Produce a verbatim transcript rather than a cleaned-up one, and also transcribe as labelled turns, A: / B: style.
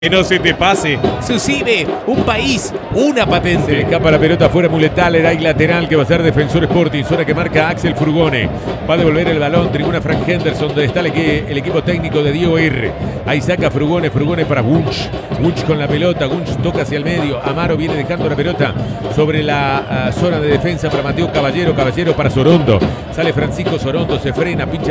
A: Que no se te pase.
B: Sucede, un país, una
C: Se
B: patente.
C: le escapa la pelota fuera Muletaler, hay lateral que va a ser Defensor Sporting, zona que marca Axel Frugone. Va a devolver el balón, tribuna Frank Henderson, donde está el, el equipo técnico de Diego R. Ahí saca Frugone, Frugone para Wunsch. Wunsch con la pelota, Wunsch toca hacia el medio. Amaro viene dejando la pelota sobre la uh, zona de defensa para Mateo Caballero, Caballero para Sorondo. Sale Francisco Sorondo, se frena, pincha